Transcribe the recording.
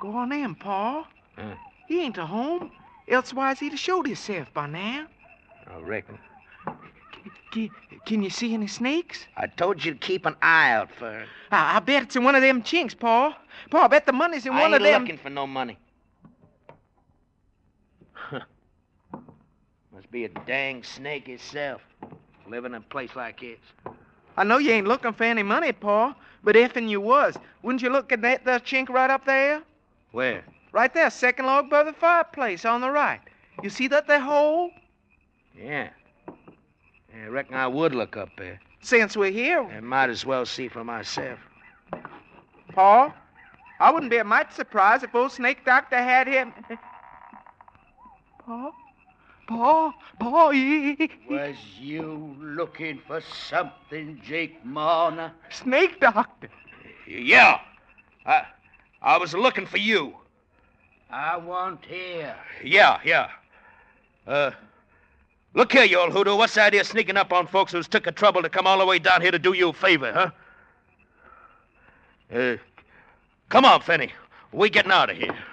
Go on in, Pa. He ain't a home. Elsewise he'd have showed himself by now. I reckon. Can you see any snakes? I told you to keep an eye out for it. I bet it's in one of them chinks, Pa. Pa, I bet the money's in one of them. I ain't looking for no money. Must be a dang snake itself, living in a place like this. I know you ain't looking for any money, Pa, but if'n you was, wouldn't you look at that chink right up there? Where? Right there, second log by the fireplace on the right. You see that there hole? Yeah. I reckon I would look up there. Since we're here. I might as well see for myself. Pa, I wouldn't be a mite surprised if old Snake Doctor had him. Pa? Was you looking for something, Jake Marner? Snake Doctor. Yeah. I was looking for you. I want here. Yeah. Look here, you old hoodoo. What's the idea of sneaking up on folks who's took the trouble to come all the way down here to do you a favor, huh? Come on, Finney. We're getting out of here.